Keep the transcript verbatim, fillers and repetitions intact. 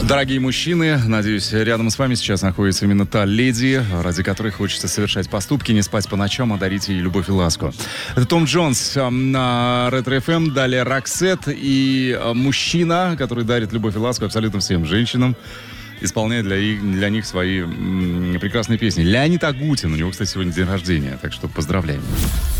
Дорогие мужчины, надеюсь, рядом с вами сейчас находится именно та леди, ради которой хочется совершать поступки, не спать по ночам, а дарить ей любовь и ласку. Это Том Джонс на Ретро эф эм, далее Роксет и мужчина, который дарит любовь и ласку абсолютно всем женщинам, исполняет для, их, для них свои м- прекрасные песни. Леонид Агутин, у него, кстати, сегодня день рождения, так что поздравляем.